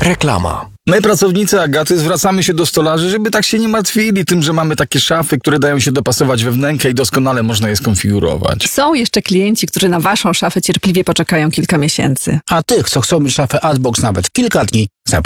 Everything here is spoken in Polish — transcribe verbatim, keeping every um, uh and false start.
Reklama. My, pracownicy Agaty, zwracamy się do stolarzy, żeby tak się nie martwili tym, że mamy takie szafy, które dają się dopasować we wnękę i doskonale można je skonfigurować. Są jeszcze klienci, którzy na waszą szafę cierpliwie poczekają kilka miesięcy. A tych, co chcą mieć szafę Adbox nawet kilka dni,